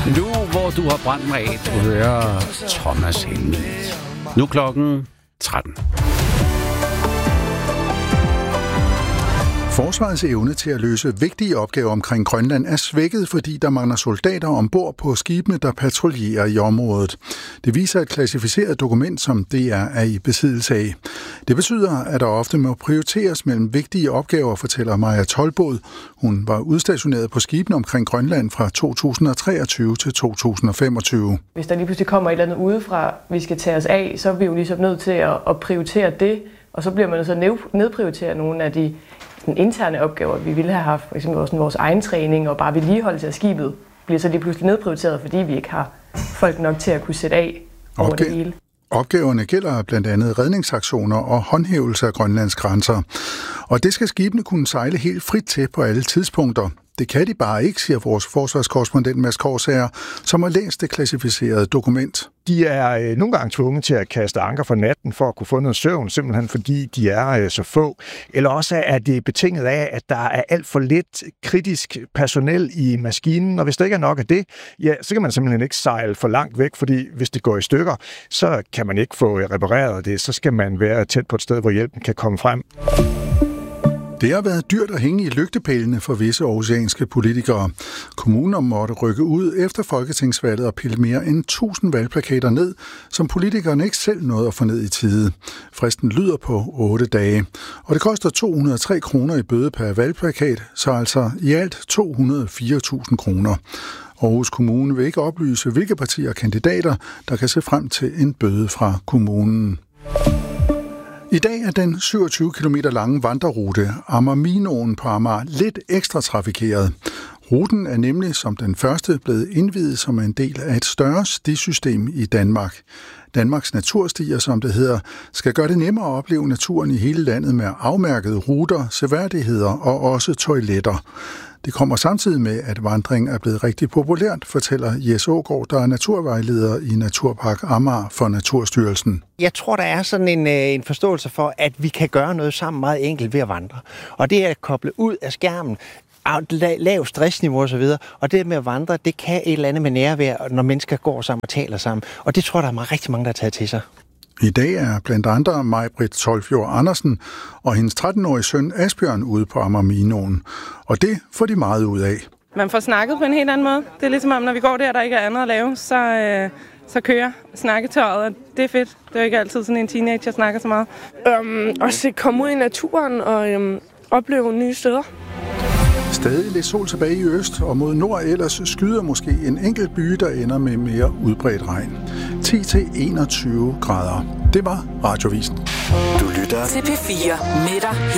Nu, hvor du har brændt mig af, du hører Thomas Helmig. Nu klokken 13. Forsvarets evne til at løse vigtige opgaver omkring Grønland er svækket, fordi der mangler soldater ombord på skibene, der patruljerer i området. Det viser et klassificeret dokument, som DR er i besiddelse af. Det betyder, at der ofte må prioriteres mellem vigtige opgaver, fortæller Maja Tolbod. Hun var udstationeret på skibene omkring Grønland fra 2023 til 2025. Hvis der lige pludselig kommer et eller andet udefra, vi skal tage os af, så er vi jo ligesom nødt til at prioritere det, og så bliver man så nedprioritere nogle af de interne opgaver, vi ville have haft, f.eks. vores egen træning og bare vedligeholdelse af skibet, bliver så lige pludselig nedprioriteret, fordi vi ikke har folk nok til at kunne sætte af over det hele. Opgaverne gælder blandt andet redningsaktioner og håndhævelse af Grønlands grænser. Og det skal skibene kunne sejle helt frit til på alle tidspunkter. Det kan de bare ikke, siger vores forsvarskorrespondent Mads Korsager, som har læst det klassificerede dokument. De er nogle gange tvunget til at kaste anker for natten for at kunne få noget søvn, simpelthen fordi de er så få. Eller også er det betinget af, at der er alt for lidt kritisk personel i maskinen, og hvis der ikke er nok af det, ja, så kan man simpelthen ikke sejle for langt væk, fordi hvis det går i stykker, så kan man ikke få repareret det. Så skal man være tæt på et sted, hvor hjælpen kan komme frem. Det har været dyrt at hænge i lygtepælene for visse aarhusianske politikere. Kommuner måtte rykke ud efter folketingsvalget og pille mere end 1000 valgplakater ned, som politikerne ikke selv nåede at få ned i tide. Fristen lyder på 8 dage, og det koster 203 kroner i bøde per valgplakat, så altså i alt 204.000 kroner. Aarhus Kommune vil ikke oplyse, hvilke partier og kandidater, der kan se frem til en bøde fra kommunen. I dag er den 27 km lange vandrerute Amager-Minoen på Amager lidt ekstra trafikeret. Ruten er nemlig som den første blevet indviet som en del af et større stisystem i Danmark. Danmarks naturstier, som det hedder, skal gøre det nemmere at opleve naturen i hele landet med afmærkede ruter, seværdigheder og også toiletter. Det kommer samtidig med, at vandring er blevet rigtig populært, fortæller Jes Aagaard, der er naturvejleder i Naturpark Amager for Naturstyrelsen. Jeg tror, der er sådan en forståelse for, at vi kan gøre noget sammen meget enkelt ved at vandre. Og det er at koble ud af skærmen, lav stressniveau osv., og det med at vandre, det kan et eller andet med nærvær, når mennesker går sammen og taler sammen. Og det tror jeg, der er rigtig mange, der har taget til sig. I dag er blandt andre Maj-Britt Tolfjord Andersen og hendes 13-årige søn Asbjørn ude på Amager-Minoen. Og det får de meget ud af. Man får snakket på en helt anden måde. Det er ligesom om, når vi går der ikke er andet at lave, så kører snakketøjet, og det er fedt. Det er jo ikke altid sådan en teenager snakker så meget. Også komme ud i naturen og opleve nye steder. Stadig lidt sol tilbage i øst, og mod nord ellers skyder måske en enkelt by, der ender med mere udbredt regn. 10-21 grader. Det var Radiovisen. Du lytter til P4 med dig